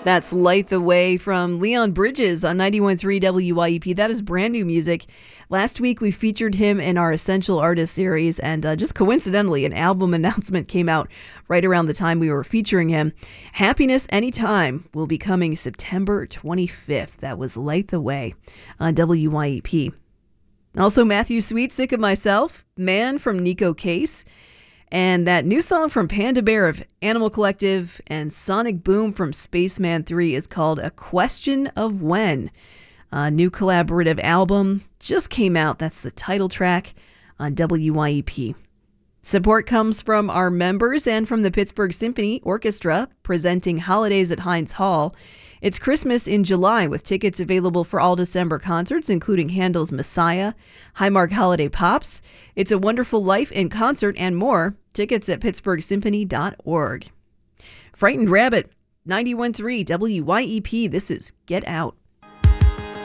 That's Light the Way from Leon Bridges on 91.3 WYEP. That is brand new music. Last week we featured him in our Essential Artist series, and just coincidentally, an album announcement came out right around the time we were featuring him. Happiness Anytime will be coming September 25th. That was Light the Way on WYEP. Also, Matthew Sweet, Sick of Myself, Man from Nico Case. And that new song from Panda Bear of Animal Collective and Sonic Boom from Spaceman 3 is called A Question of When. A new collaborative album just came out. That's the title track on WYEP. Support comes from our members and from the Pittsburgh Symphony Orchestra presenting Holidays at Heinz Hall. It's Christmas in July with tickets available for all December concerts, including Handel's Messiah, Highmark Holiday Pops, It's a Wonderful Life in Concert, and more. Tickets at pittsburghsymphony.org. Frightened Rabbit, 91.3 WYEP. This is Get Out.